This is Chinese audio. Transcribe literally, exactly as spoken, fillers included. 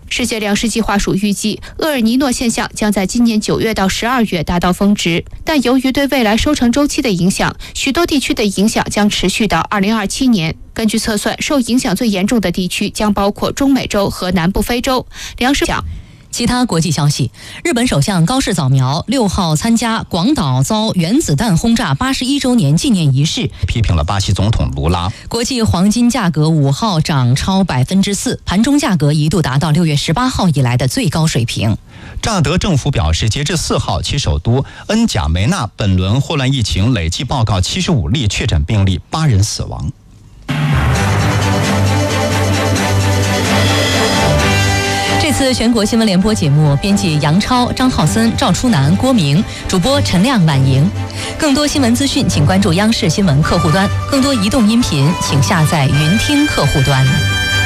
世界粮食计划署预计，厄尔尼诺现象将在今年九月到十二月达到峰值，但由于对未来收成周期的影响，许多地区的影响将持续到二零二七年。根据测算，受影响最严重的地区将包括中美洲和南部非洲。粮食奖。 其他国际消息，日本首相高市早苗六号参加广岛遭原子弹轰炸八十一周年纪念仪式， 批评了巴西总统卢拉。 国际黄金价格五号涨超百分之四，盘中价格一度达到六月十八号以来的最高水平。 乍得政府表示，截至四号，其首都恩贾梅纳本轮霍乱疫情累计报告七十五例确诊病例，八人死亡。 这次全国新闻联播节目，编辑杨超、张浩森、赵初南、郭明，主播陈亮、婉莹。更多新闻资讯，请关注央视新闻客户端；更多移动音频，请下载云听客户端。